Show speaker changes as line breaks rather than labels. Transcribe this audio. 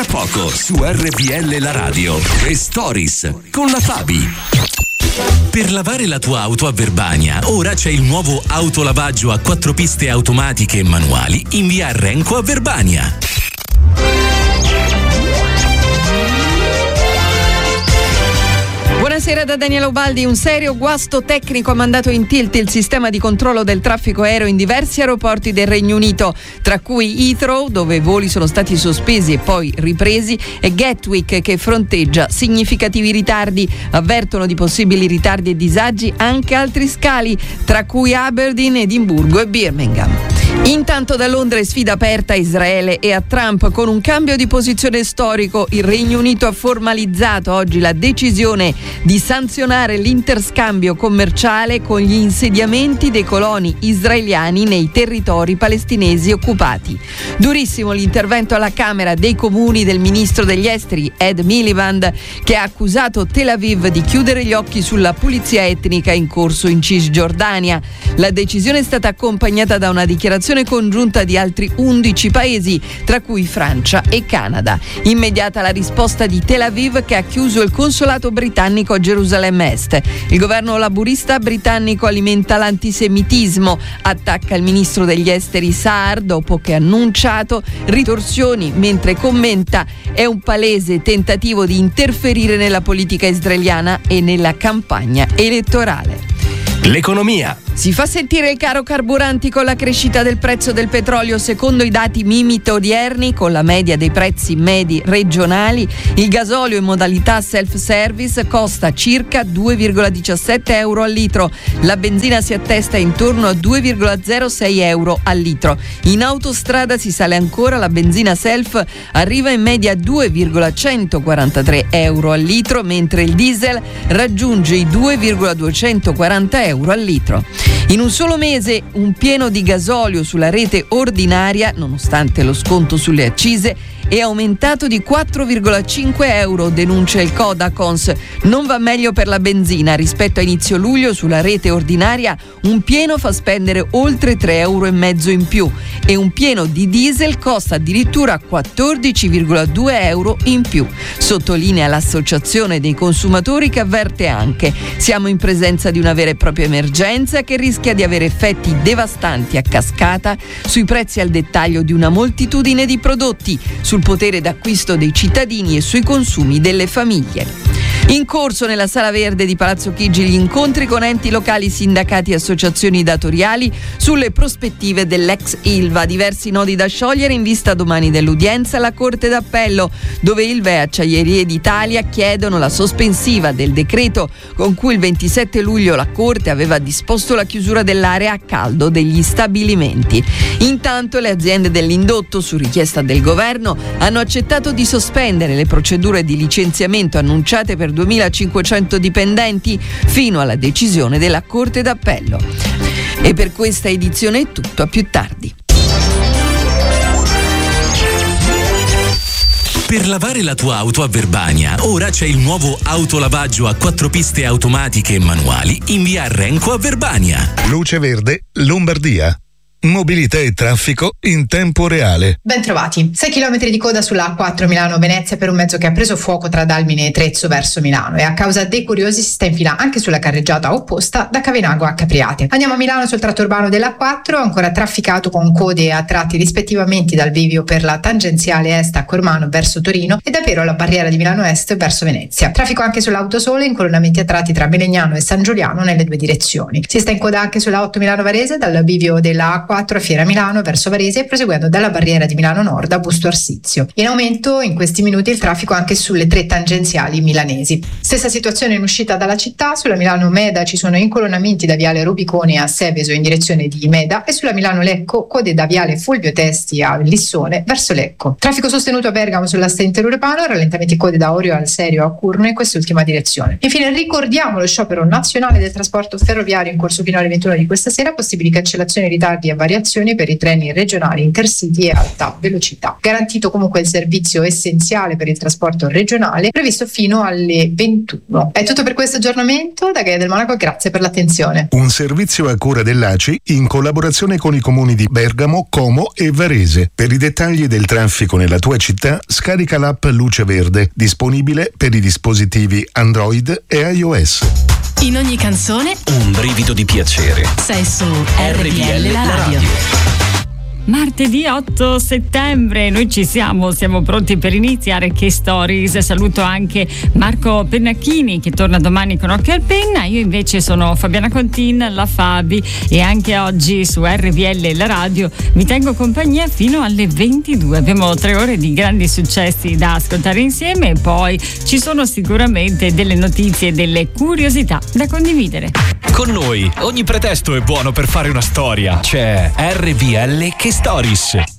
Tra poco su RPL la radio. The Stories con la Fabi. Per lavare la tua auto a Verbania, ora c'è il nuovo autolavaggio a 4 piste automatiche e manuali in via Renco a Verbania.
Buonasera da Daniela Ubaldi. Un serio guasto tecnico ha mandato in tilt il sistema di controllo del traffico aereo in diversi aeroporti del Regno Unito, tra cui Heathrow, dove i voli sono stati sospesi e poi ripresi, e Gatwick, che fronteggia significativi ritardi. Avvertono di possibili ritardi e disagi anche altri scali, tra cui Aberdeen, Edimburgo e Birmingham. Intanto da Londra è sfida aperta a Israele e a Trump. Con un cambio di posizione storico, il Regno Unito ha formalizzato oggi la decisione di sanzionare l'interscambio commerciale con gli insediamenti dei coloni israeliani nei territori palestinesi occupati. Durissimo l'intervento alla Camera dei Comuni del ministro degli esteri Ed Miliband, che ha accusato Tel Aviv di chiudere gli occhi sulla pulizia etnica in corso in Cisgiordania. La decisione è stata accompagnata da una dichiarazione congiunta di altri 11 paesi, tra cui Francia e Canada. Immediata la risposta di Tel Aviv, che ha chiuso il consolato britannico a Gerusalemme Est. Il governo laburista britannico alimenta l'antisemitismo, attacca il ministro degli esteri Saar dopo che ha annunciato ritorsioni, mentre commenta: è un palese tentativo di interferire nella politica israeliana e nella campagna elettorale.
L'economia.
Si fa sentire il caro carburanti con la crescita del prezzo del petrolio. Secondo i dati Mimit odierni, con la media dei prezzi medi regionali, il gasolio in modalità self-service costa circa 2,17 euro al litro. La benzina si attesta intorno a 2,06 euro al litro. In autostrada si sale ancora, la benzina self arriva in media a 2,143 euro al litro, mentre il diesel raggiunge i 2,240 euro al litro. In un solo mese un pieno di gasolio sulla rete ordinaria, nonostante lo sconto sulle accise, è aumentato di 4,5 euro, denuncia il Codacons. Non va meglio per la benzina. Rispetto a inizio luglio sulla rete ordinaria un pieno fa spendere oltre 3,5 euro in più e un pieno di diesel costa addirittura 14,2 euro in più. Sottolinea l'associazione dei consumatori, che avverte anche: siamo in presenza di una vera e propria emergenza che rischia di avere effetti devastanti a cascata sui prezzi al dettaglio di una moltitudine di prodotti, sul potere d'acquisto dei cittadini e sui consumi delle famiglie. In corso nella Sala Verde di Palazzo Chigi gli incontri con enti locali, sindacati e associazioni datoriali sulle prospettive dell'ex Ilva. Diversi nodi da sciogliere in vista domani dell'udienza alla Corte d'Appello, dove Ilva e Acciaierie d'Italia chiedono la sospensiva del decreto con cui il 27 luglio la Corte aveva disposto la chiusura dell'area a caldo degli stabilimenti. Intanto le aziende dell'indotto, su richiesta del governo, hanno accettato di sospendere le procedure di licenziamento annunciate per 2.500 dipendenti fino alla decisione della Corte d'Appello. E per questa edizione è tutto, a più tardi.
Per lavare la tua auto a Verbania, ora c'è il nuovo autolavaggio a 4 piste automatiche e manuali in via Renco a Verbania.
Luce Verde, Lombardia. Mobilità e traffico in tempo reale.
Bentrovati. 6 km di coda sulla A4 Milano-Venezia per un mezzo che ha preso fuoco tra Dalmine e Trezzo verso Milano, e a causa dei curiosi si sta in fila anche sulla carreggiata opposta da Cavenago a Capriate. Andiamo a Milano sul tratto urbano dell'A4, ancora trafficato con code a tratti rispettivamente dal bivio per la tangenziale est a Cormano verso Torino e da Pero alla barriera di Milano Est verso Venezia. Traffico anche sull'Autosole, incolonnamenti a tratti tra Melegnano e San Giuliano nelle due direzioni. Si sta in coda anche sulla 8 Milano-Varese dal bivio della A4 a Fiera Milano verso Varese e proseguendo dalla barriera di Milano Nord a Busto Arsizio. In aumento in questi minuti il traffico anche sulle 3 tangenziali milanesi. Stessa situazione in uscita dalla città. Sulla Milano Meda ci sono incolonnamenti da viale Rubicone a Seveso in direzione di Meda e sulla Milano Lecco code da viale Fulvio Testi a Lissone verso Lecco. Traffico sostenuto a Bergamo sull'asse interurbano, rallentamenti code da Orio al Serio a Curno in quest'ultima direzione. Infine ricordiamo lo sciopero nazionale del trasporto ferroviario in corso fino alle 21 di questa sera, possibili cancellazioni, ritardi e variazioni per i treni regionali, intercity e alta velocità. Garantito comunque il servizio essenziale per il trasporto regionale, previsto fino alle 21. È tutto per questo aggiornamento da Gaia del Monaco, grazie per l'attenzione.
Un servizio a cura dell'ACI in collaborazione con i comuni di Bergamo, Como e Varese. Per i dettagli del traffico nella tua città, scarica l'app Luce Verde, disponibile per i dispositivi Android e iOS.
In ogni canzone
un brivido di piacere.
sei su RPL la radio.
Martedì 8 settembre, noi ci siamo pronti per iniziare Che Stories. Saluto anche Marco Pennacchini che torna domani con Occhio al Penna. Io invece sono Fabiana Contin, la Fabi, e anche oggi su RPL la radio vi tengo compagnia fino alle 22. Abbiamo 3 ore di grandi successi da ascoltare insieme e poi ci sono sicuramente delle notizie e delle curiosità da condividere.
Con noi ogni pretesto è buono per fare una storia. C'è RPL Che Stories.